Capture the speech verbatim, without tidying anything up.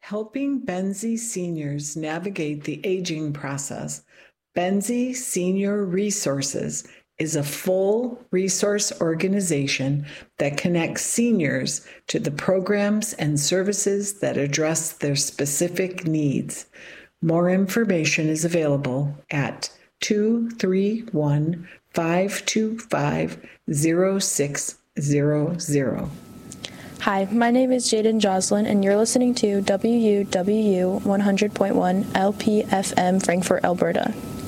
Helping Benzie seniors navigate the aging process, Benzie Senior Resources is a full resource organization that connects seniors to the programs and services that address their specific needs. More information is available at two three one, five two five, zero six zero zero. Hi, my name is Jaden Joslin, and you're listening to W U W U one hundred point one L P F M Frankfort, Alberta.